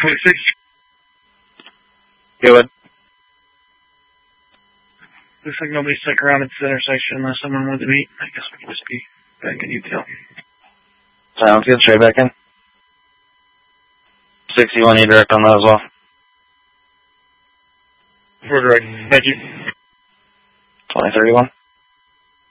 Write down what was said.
26. Good. Looks like nobody stuck around at this intersection unless someone wanted to meet. I guess we can just be back in detail. Sounds good. Straight back in. 61, you direct on that as well. We're direct. Thank you. 2031.